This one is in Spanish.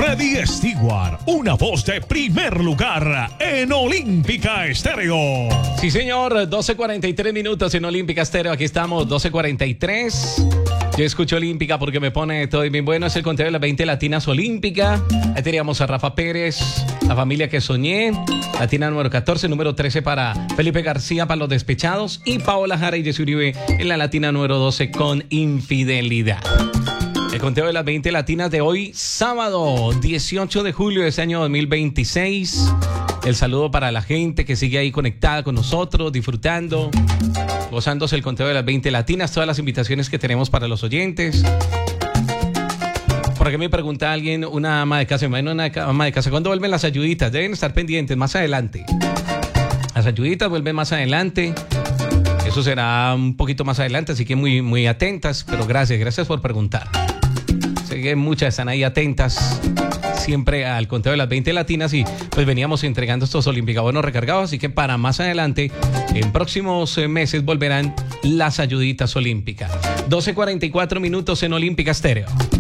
Freddy Stewart, una voz de primer lugar en Olímpica Estéreo. Sí, señor, 12:43 minutos en Olímpica Estéreo. Aquí estamos, 12:43. Yo escucho Olímpica porque me pone todo bien bueno. Es el conteo de las 20 latinas Olímpica. Ahí teníamos a Rafa Pérez, La Familia que Soñé, latina número 14, número 13 para Felipe García para Los Despechados y Paola Jara y Jessy Uribe en la latina número 12 con Infidelidad. El conteo de las 20 latinas de hoy, sábado 18 de julio de este año 2026. El saludo para la gente que sigue ahí conectada con nosotros, disfrutando, gozándose el conteo de las 20 latinas, todas las invitaciones que tenemos para los oyentes. Por aquí me pregunta alguien, una ama de casa, ¿cuándo vuelven las ayuditas? Deben estar pendientes más adelante. Las ayuditas vuelven más adelante. Eso será un poquito más adelante, así que muy, muy atentas. Pero gracias por preguntar. Sé que muchas están ahí atentas siempre al conteo de las 20 latinas y pues veníamos entregando estos Olímpica-bonos recargados, así que para más adelante, en próximos meses volverán las ayuditas olímpicas. 12:44 minutos en Olímpica Estéreo.